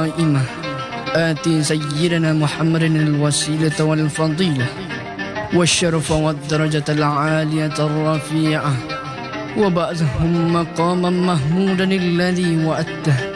قائمة آت سيدنا محمد الوسيلة والفضيلة والشرف والدرجة العالية الرفيعة وبعثهم مقاما محمودا الذي وعدته